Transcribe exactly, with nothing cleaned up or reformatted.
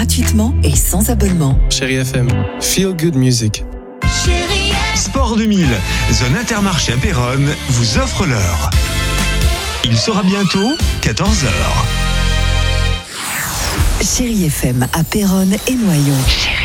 gratuitement et sans abonnement. Chérie F M, feel good music. Sport deux mille, zone Intermarché à Péronne, vous offre l'heure. Il sera bientôt quatorze heures. Chérie F M à Péronne et Noyon.